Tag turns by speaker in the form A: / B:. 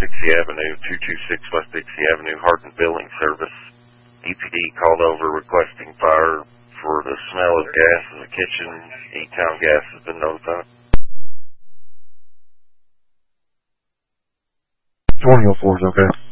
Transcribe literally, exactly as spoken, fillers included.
A: Dixie Avenue, two two six West Dixie Avenue, Hardin Billing Service. E P D called over requesting fire for the smell of gas in the kitchen. E-Town Gas has been notified.
B: twenty oh four is okay.